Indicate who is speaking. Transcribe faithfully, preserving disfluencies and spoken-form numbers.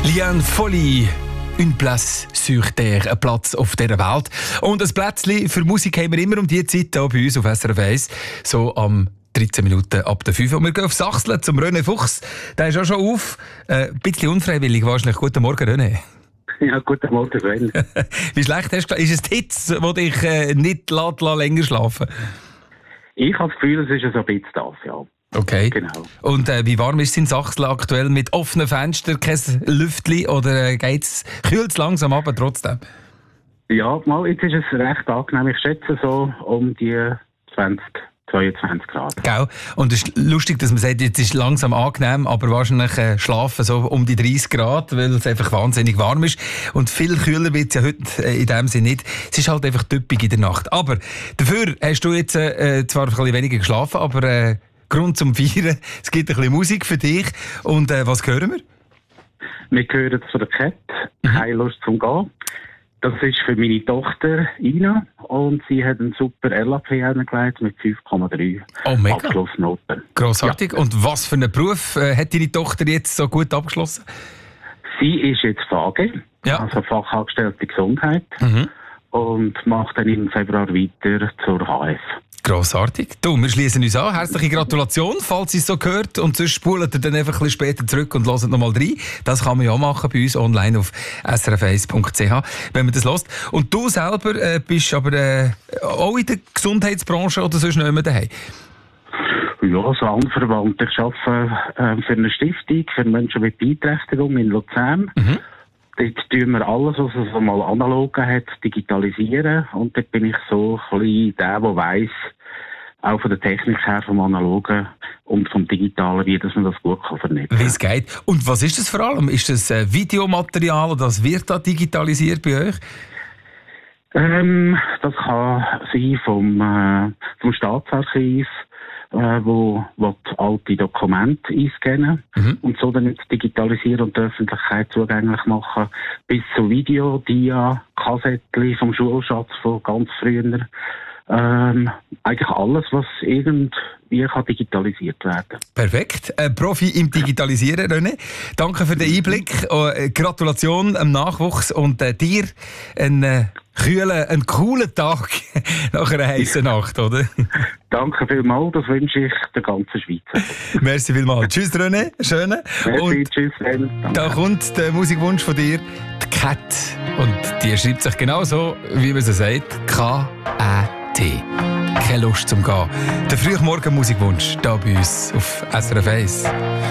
Speaker 1: Liane Folly, une place sur terre, ein Platz auf dieser Welt. Und ein Plätzchen für Musik haben wir immer um diese Zeit hier bei uns auf S R F eins, so am dreizehn Minuten ab der fünf. Und wir gehen auf Sachsen zum René Fuchs. Der ist auch schon auf. Äh, ein bisschen unfreiwillig wahrscheinlich. Guten Morgen, René.
Speaker 2: Ja, guten Morgen, Sven.
Speaker 1: Wie schlecht hast du? Ist es die Hitze, die dich äh, nicht lässt, länger schlafen?
Speaker 2: Ich habe das Gefühl, es ist so ein bisschen das, ja.
Speaker 1: Okay.
Speaker 2: Genau.
Speaker 1: Und äh, wie warm ist es in Sachsen aktuell mit offenen Fenstern, kein Lüftchen oder äh, geht's, kühlt es langsam ab trotzdem?
Speaker 2: Ja, mal, jetzt ist es recht angenehm. Ich schätze so um die zwanzig, zweiundzwanzig Grad.
Speaker 1: Genau. Und es ist lustig, dass man sagt, jetzt ist es langsam angenehm, aber wahrscheinlich äh, schlafen so um die dreißig Grad, weil es einfach wahnsinnig warm ist. Und viel kühler wird es ja heute äh, in dem Sinne nicht. Es ist halt einfach typisch in der Nacht. Aber dafür hast du jetzt äh, zwar ein bisschen weniger geschlafen, aber äh, Grund zum Feiern. Es gibt ein bisschen Musik für dich. Und äh, was hören wir?
Speaker 2: Wir hören von der Cat, «Keine Lust zum Gehen». Das ist für meine Tochter Ina und sie hat einen super L A P eingelegt mit fünf Komma drei
Speaker 1: Oh, mega.
Speaker 2: Abschlussnoten.
Speaker 1: Grossartig. Ja. Und was für einen Beruf äh, hat deine Tochter jetzt so gut abgeschlossen?
Speaker 2: Sie ist jetzt V A G,
Speaker 1: Ja.
Speaker 2: also Fachangestellte Gesundheit,
Speaker 1: Mhm.
Speaker 2: und macht dann im Februar weiter zur H F.
Speaker 1: Grossartig. Du, wir schließen uns an. Herzliche Gratulation, falls ihr es so gehört. Und sonst spult ihr dann einfach ein bisschen später zurück und hört nochmal rein. Das kann man ja auch machen bei uns online auf s r f eins punkt c h, wenn man das hört. Und du selber äh, bist aber äh, auch in der Gesundheitsbranche oder sonst nicht mehr daheim?
Speaker 2: Ja, so anverwandt. Ich arbeite äh, für eine Stiftung für Menschen mit Beeinträchtigung in Luzern.
Speaker 1: Mhm.
Speaker 2: Dort tun wir alles, was es mal analog hat, digitalisieren. Und dort bin ich so ein bisschen der, der weiss, auch von der Technik her, vom Analogen und vom Digitalen, wie dass man das gut kann vernetzen.
Speaker 1: Wie es geht. Und was ist das vor allem? Ist das äh, Videomaterial oder das wird da digitalisiert bei euch?
Speaker 2: Ähm, das kann sein vom, äh, vom Staatsarchiv, äh, wo, wo die alte Dokumente einscannen
Speaker 1: Mhm.
Speaker 2: und so dann digitalisieren und der Öffentlichkeit zugänglich machen, bis zu Video, Dia, Kassettchen vom Schulschatz von ganz früher. Ähm, eigentlich alles, was irgendwie kann digitalisiert werden.
Speaker 1: Perfekt. Ein Profi im Digitalisieren, René. Danke für den Einblick. Äh, Gratulation am Nachwuchs und äh, dir einen äh, kühlen, einen coolen Tag nach einer heißen Nacht, oder?
Speaker 2: Danke vielmals, das wünsche ich der ganzen Schweiz.
Speaker 1: Merci vielmals. Tschüss, René. Schöne.
Speaker 2: Merci,
Speaker 1: Und
Speaker 2: tschüss, Sven. Danke.
Speaker 1: da kommt der Musikwunsch von dir, die Cat. Und die schreibt sich genauso, wie man sie sagt, K Ä T. Keine Lust zum Gehen. Der Frühmorgen Musikwunsch, hier bei uns auf S R F eins.